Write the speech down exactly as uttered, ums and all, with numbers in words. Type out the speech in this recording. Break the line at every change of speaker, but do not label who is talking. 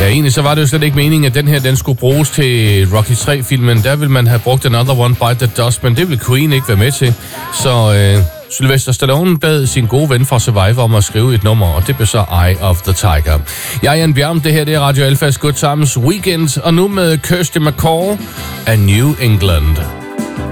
Ja, egentlig så var det jo slet ikke meningen, at den her den skulle bruges til Rocky tre-filmen. Der ville man have brugt Another One Bite the Dust, men det ville Queen ikke være med til. Så øh, Sylvester Stallone bad sin gode ven fra Survivor om at skrive et nummer, og det blev så Eye of the Tiger. Jeg er Jan Bjerm, det her det er Radio Alfas Good Times Weekend, og nu med Kirsty MacColl af New England.